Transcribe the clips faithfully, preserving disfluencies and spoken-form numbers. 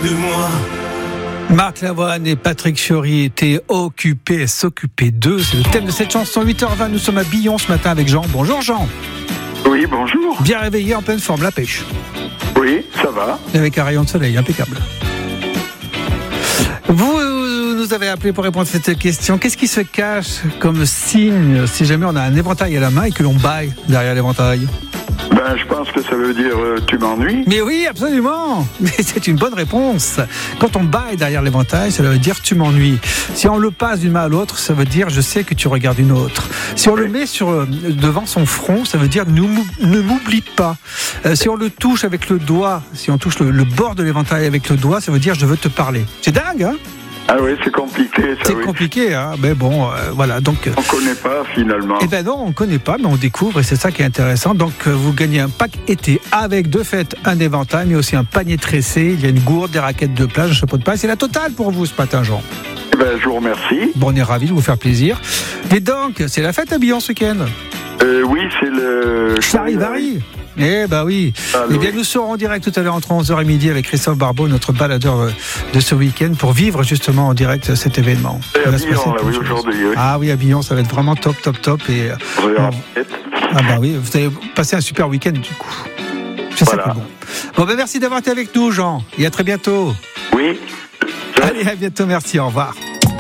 de moi. Marc Lavoine et Patrick Fiori étaient occupés et s'occuper d'eux. C'est le thème de cette chanson. huit heures vingt, nous sommes à Billon ce matin avec Jean. Bonjour Jean. Oui, bonjour. Bien réveillé, en pleine forme, la pêche. Oui, ça va. Avec un rayon de soleil, impeccable. Vous nous avez appelé pour répondre à cette question. Qu'est-ce qui se cache comme signe si jamais on a un éventail à la main et que l'on baille derrière l'éventail ? Ben, je pense que ça veut dire euh, tu m'ennuies. Mais oui, absolument. Mais c'est une bonne réponse. Quand on baille derrière l'éventail, ça veut dire tu m'ennuies. Si on le passe d'une main à l'autre, ça veut dire je sais que tu regardes une autre. Si on le met sur, devant son front, ça veut dire ne m'oublie pas. Euh, si on le touche avec le doigt, si on touche le, le bord de l'éventail avec le doigt, ça veut dire je veux te parler. C'est dingue, hein ? Ah oui, c'est compliqué ça. C'est oui. compliqué, hein. Mais bon, euh, voilà. Donc, on connaît pas finalement. Eh ben non, on connaît pas, mais on découvre et c'est ça qui est intéressant. Donc, euh, vous gagnez un pack été avec de fait un éventail, mais aussi un panier tressé. Il y a une gourde, des raquettes de plage, un chapeau de paille. C'est la totale pour vous ce matin, Jean. Eh ben, je vous remercie. Bon, on est ravis de vous faire plaisir. Et donc, c'est la fête à Billon ce week-end. Euh, oui, c'est le Charivari. Eh ben oui. Ah, eh bien, oui. nous serons en direct tout à l'heure entre onze heures et midi avec Christophe Barbeau, notre baladeur de ce week-end, pour vivre justement en direct cet événement. Et à Billon, là, oui, aujourd'hui. Oui. Ah oui, à Billon, ça va être vraiment top, top, top. Et, On verra bon. peut-être. Ah bah oui, vous allez passer un super week-end du coup. C'est Voilà. ça qui est bon. Bon ben merci d'avoir été avec nous, Jean. Et à très bientôt. Oui. Allez, à bientôt, merci, au revoir.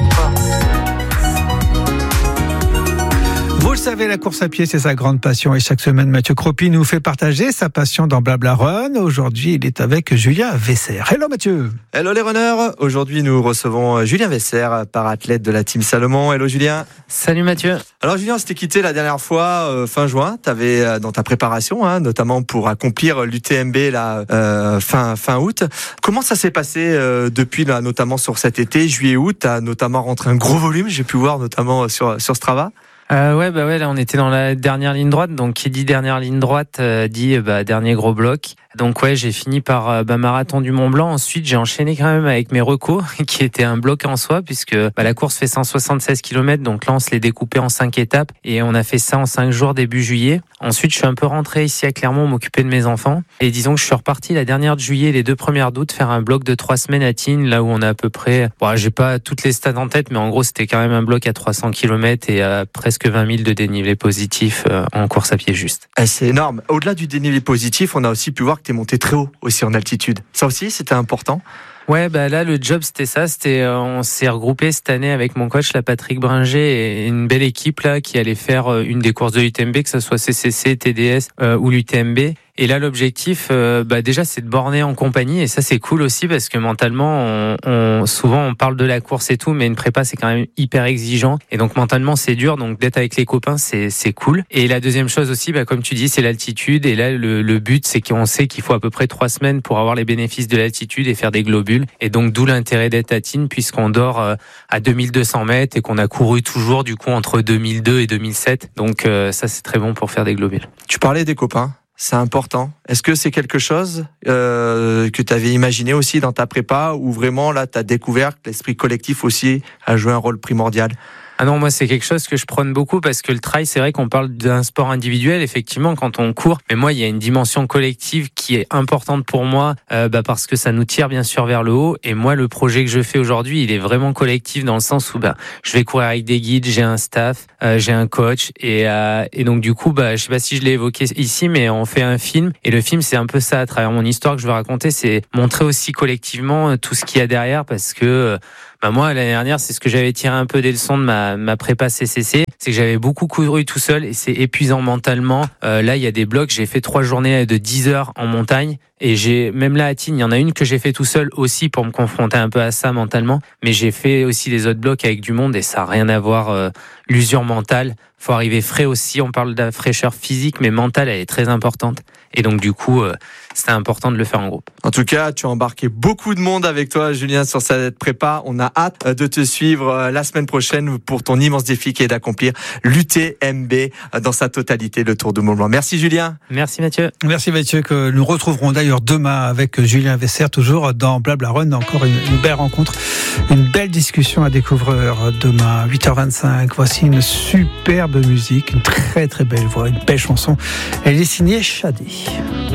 Vous le savez, la course à pied, c'est sa grande passion. Et chaque semaine, Mathieu Cropi nous fait partager sa passion dans Blabla Run. Aujourd'hui, il est avec Julien Vesser. Hello Mathieu. Hello les runners. Aujourd'hui, nous recevons Julien Vesser, para-athlète de la Team Salomon. Hello Julien. Salut Mathieu. Alors Julien, on s'était quitté la dernière fois euh, fin juin. Tu avais euh, dans ta préparation, hein, notamment pour accomplir l'U T M B là, euh, fin, fin août. Comment ça s'est passé euh, depuis, là, notamment sur cet été, juillet-août? Tu as notamment rentré un gros volume, j'ai pu voir notamment sur, sur Strava. Euh, ouais, bah ouais, là on était dans la dernière ligne droite. Donc qui dit dernière ligne droite euh, dit bah, dernier gros bloc. Donc ouais, j'ai fini par euh, bah, marathon du Mont Blanc. Ensuite, j'ai enchaîné quand même avec mes recos, qui était un bloc en soi, puisque bah, la course fait cent soixante-seize kilomètres. Donc là, on se l'est découpé en cinq étapes et on a fait ça en cinq jours début juillet. Ensuite, je suis un peu rentré ici à Clermont, m'occuper de mes enfants. Et disons que je suis reparti la dernière de juillet, les deux premières d'août, faire un bloc de trois semaines à Tignes, là où on a à peu près, bon, j'ai pas toutes les stats en tête, mais en gros, c'était quand même un bloc à trois cents kilomètres et à presque vingt mille de dénivelé positif euh, en course à pied juste. Eh, c'est énorme. Au-delà du dénivelé positif, on a aussi pu voir que tu es monté très haut aussi en altitude. Ça aussi, c'était important. Ouais, bah là, le job, c'était ça. C'était, euh, on s'est regroupé cette année avec mon coach, là, Patrick Bringer, et une belle équipe, là, qui allait faire euh, une des courses de l'U T M B, que ce soit C C C, T D S euh, ou l'U T M B. Et là, l'objectif, euh, bah déjà, c'est de borner en compagnie. Et ça, c'est cool aussi parce que mentalement, on, on, souvent, on parle de la course et tout, mais une prépa, c'est quand même hyper exigeant. Et donc, mentalement, c'est dur. Donc, d'être avec les copains, c'est, c'est cool. Et la deuxième chose aussi, bah, comme tu dis, c'est l'altitude. Et là, le, le but, c'est qu'on sait qu'il faut à peu près trois semaines pour avoir les bénéfices de l'altitude et faire des globules. Et donc, d'où l'intérêt d'être à Tignes, puisqu'on dort euh, à deux mille deux cents mètres et qu'on a couru toujours, du coup, entre deux mille deux et deux mille sept. Donc, euh, ça, c'est très bon pour faire des globules. Tu parlais des copains. C'est important. Est-ce que c'est quelque chose euh, que tu avais imaginé aussi dans ta prépa ou vraiment là tu as découvert que l'esprit collectif aussi a joué un rôle primordial? Ah non, moi c'est quelque chose que je prône beaucoup parce que le trail, c'est vrai qu'on parle d'un sport individuel effectivement quand on court, mais moi il y a une dimension collective qui est importante pour moi euh, bah parce que ça nous tire bien sûr vers le haut. Et moi le projet que je fais aujourd'hui, il est vraiment collectif dans le sens où bah je vais courir avec des guides, j'ai un staff, euh, j'ai un coach et euh, et donc du coup bah je sais pas si je l'ai évoqué ici, mais on fait un film et le film c'est un peu ça à travers mon histoire que je veux raconter, c'est montrer aussi collectivement tout ce qu'il y a derrière parce que bah moi l'année dernière c'est ce que j'avais tiré un peu des leçons de ma ma prépa C C C, c'est que j'avais beaucoup couru tout seul et c'est épuisant mentalement. Euh, là il y a des blocs, j'ai fait trois journées de dix heures en montagne et j'ai même là à Tignes, il y en a une que j'ai fait tout seul aussi pour me confronter un peu à ça mentalement, mais j'ai fait aussi des autres blocs avec du monde et ça a rien à voir. Euh, l'usure mentale, faut arriver frais aussi, on parle de la fraîcheur physique mais mentale elle est très importante et donc du coup euh, c'était important de le faire en groupe. En tout cas, tu as embarqué beaucoup de monde avec toi, Julien, sur cette prépa. On a hâte de te suivre la semaine prochaine pour ton immense défi qui est d'accomplir l'U T M B dans sa totalité, le Tour du Mont Blanc. Merci Julien. Merci Mathieu. Merci Mathieu, que nous retrouverons d'ailleurs demain avec Julien Vesser, toujours dans Blabla Run. Encore une, une belle rencontre, une belle discussion à découvrir demain, huit heures vingt-cinq. Voici une superbe musique, une très très belle voix, une belle chanson. Elle est signée Shadi.